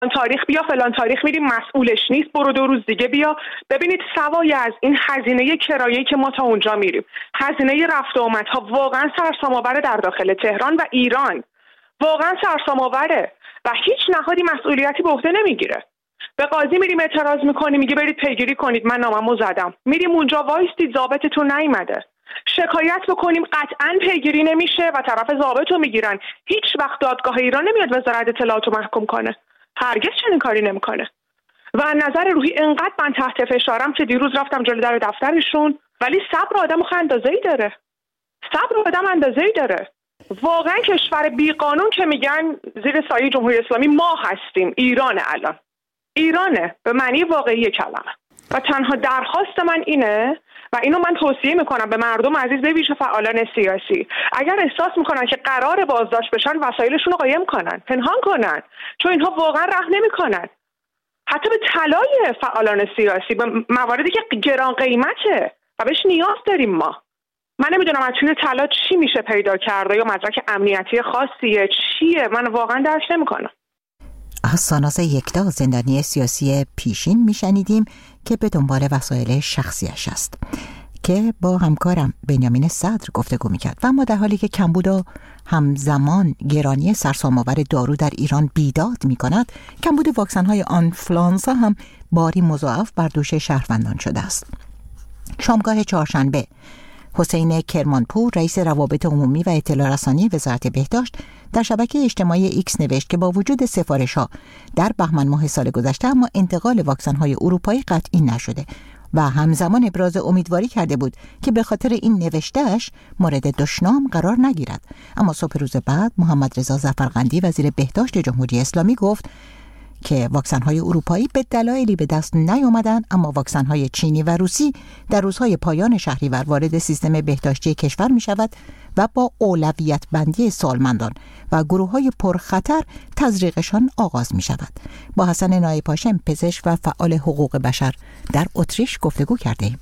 تاریخ بیا فلان تاریخ میریم مسئولش نیست، برو 2 روز دیگه بیا. ببینید سوای از این هزینه کرایه‌ای که ما تا اونجا میریم، هزینه رفت و آمدها واقعا سرسام‌آوره در داخل تهران و ایران، واقعا سرسام‌آوره و هیچ نهادی مسئولیتی به عهده نمیگیره. به قاضی میریم اعتراض میکنیم، میگه برید پیگیری کنید، من ناممو زدم. میریم اونجا وایستید، ضابطتون نیومده. شکایت بکنیم قطعاً پیگیری نمیشه و طرف ضابطو میگیرن. هیچ وقت دادگاه ایران نمیاد وزارت اطلاعاتو محکوم کنه، هرگز چنین کاری نمیکنه. و از نظر روحی انقدر من تحت فشارم که دیروز رفتم جلوی در دفترشون، ولی صبر آدم اندازه‌ای داره، صبر آدم اندازه‌ای داره. واقعا کشور بیقانون که میگن زیر سایه جمهوری اسلامی ما هستیم، ایرانه، الان ایرانه به معنی واقعی کلمه. و تنها درخواست من اینه و اینو من توصیه میکنم به مردم عزیز، به ویژه فعالان سیاسی، اگر احساس میکنن که قرار بازداشت بشن، وسایلشون رو قایم کنن، پنهان کنن، چون اینها واقعا رحم نمیکنن حتی به طلای فعالان سیاسی، به مواردی که گران قیمته و بهش نیاز داریم ما. من نمیدونم از توی طلا چی میشه پیدا کرده یا مدرک امنیتی خاصیه چیه، من واقعا درک نمیکنم. از ساناز یکتا، زندانی سیاسی پیشین میشنیدیم که به دنبال وسایل شخصیش است که با همکارم بنیامین صدر گفتگو میکرد. و اما در حالی که کمبود و همزمان گرانی سرسام‌آور دارو در ایران بیداد میکند، کمبود واکسن‌های آنفلوانزا هم باری مضاعف بر دوش شهروندان شده است. شامگاه چهارشنبه حسین کرمانپور، رئیس روابط عمومی و اطلاع رسانی وزارت بهداشت، در شبکه اجتماعی ایکس نوشت که با وجود سفارش‌ها در بهمن ماه سال گذشته، اما انتقال واکسن‌های اروپایی قطعی نشده و همزمان ابراز امیدواری کرده بود که به خاطر این نوشتهش مورد دشنام قرار نگیرد. اما صبح روز بعد محمد رضا ظفرقندی، وزیر بهداشت جمهوری اسلامی، گفت که واکسن‌های اروپایی به دلایلی به دست نیامدند، اما واکسن‌های چینی و روسی در روزهای پایان شهریور وارد سیستم بهداشتی کشور می‌شود و با اولویت بندی سالمندان و گروه‌های پرخطر تزریقشان آغاز می‌شود. با حسن نایپاشم، پزشک و فعال حقوق بشر در اتریش گفتگو کردیم.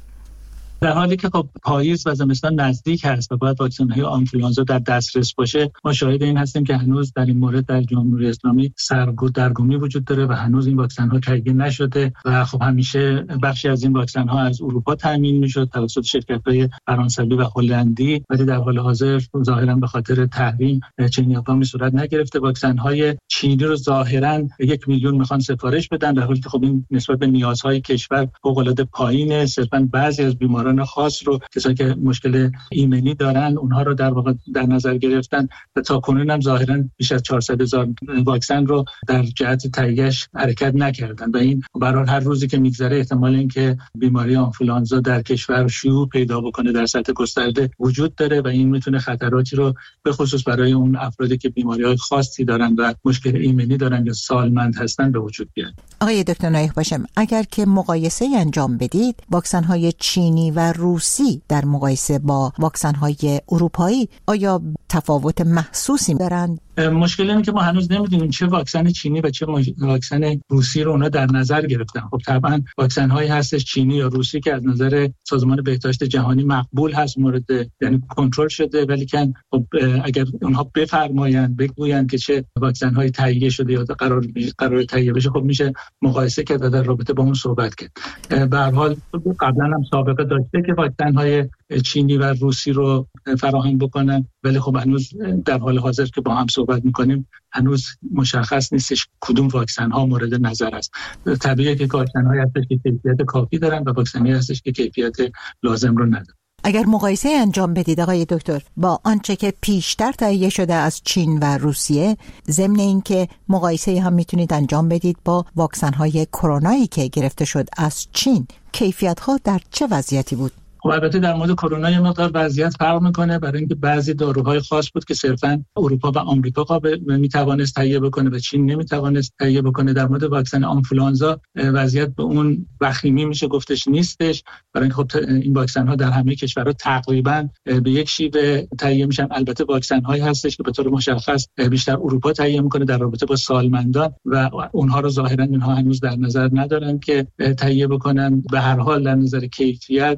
در حالی که خب پاییز و زمستان نزدیک هست و باید واکسن‌های آنفلوانزا در دسترس باشه، ما شاهد این هستیم که هنوز در این مورد در جمهوری اسلامی سردرگمی وجود داره و هنوز این واکسن‌ها تهیه نشده و خب همیشه بخشی از این واکسن‌ها از اروپا تامین میشد توسط شرکت‌های فرانسوی و هلندی، ولی در حال حاضر ظاهراً به خاطر تحریم چنین اقدامی صورت نگرفته. واکسن‌های چینی رو ظاهراً 1 میلیون میخوان سفارش بدن، در حالی که خب این نسبت به نیازهای کشور فوق‌العاده پایینه. صرفاً بعضی از بیماران خاص رو، کسایی که مشکل ایمنی دارن، اونها رو در واقع در نظر گرفتن و تا کنون هم ظاهراً بیش از 400,000 واکسن رو در جهت تهیه‌اش حرکت نکردن و این برای هر روزی که میگذره احتمال اینکه بیماری آنفولانزا در کشور شیوع پیدا بکنه در سطح گسترده وجود داره و این میتونه خطراتی رو به خصوص برای اون افرادی که بیماری‌های خاصی دارن و مشکل ایمنی دارن یا سالمند هستن به وجود بیاره. آقای دکتر نایپاشم، اگر که مقایسه انجام بدید واکسن‌های چینی و روسی در مقایسه با واکسن‌های اروپایی، آیا تفاوت محسوسی دارند؟ مشکل اینه که ما هنوز نمیدونیم چه واکسن چینی و چه واکسن روسی رو اونا در نظر گرفتن. خب طبعا واکسن هایی هستش چینی یا روسی که از نظر سازمان بهداشت جهانی مقبول هست، مورد یعنی کنترل شده، ولی که خب اگر اونها بفرمایند بگویند که چه واکسن هایی تهیه شده یا قرار تهیه بشه، خب میشه مقایسه کرد و در رابطه با اون صحبت کرد. به هر حال قبلا هم سابقه داشته که واکسن های چینی و روسی رو فراهم بکنن، ولی خب هنوز در حال حاضر که با هم صحبت میکنیم هنوز مشخص نیستش کدوم واکسن ها مورد نظر است. طبیعیه که واکسن هایی هستش که کیفیت کافی دارن و واکسن هایی هستش که کیفیت لازم رو ندارن. اگر مقایسه انجام بدید آقای دکتر با آنچه که پیشتر تهیه شده از چین و روسیه، ضمن اینکه مقایسه هم میتونید انجام بدید با واکسن های کرونایی که گرفته شد از چین، کیفیت ها در چه وضعیتی بود؟ خب البته در مورد کرونا یه مقدار وضعیت فرق میکنه، برای اینکه بعضی داروهای خاص بود که صرفاً اروپا و آمریکا میتوانست تهیه بکنه و چین نمیتوانست تهیه بکنه. در مورد واکسن آنفولانزا وضعیت به اون وخیمی میشه گفتش نیستش، برای اینکه خب این واکسن ها در همه کشورها تقریباً به یک شیوه تهیه میشن. البته واکسن هایی هستش که به طور مشخص بیشتر اروپا تهیه میکنه در رابطه با سالمندان و اونها رو ظاهراً اینها هنوز در نظر ندارن که تهیه بکنن. به هر حال در نظر کیفیت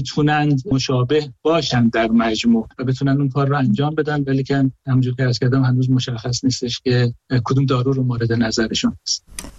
میتونند مشابه باشند در مجموع و بتونن اون کار رو انجام بدن، ولی که همونجور که عرض کردم هنوز مشخص نیستش که کدوم دارو رو مورد نظرشون است.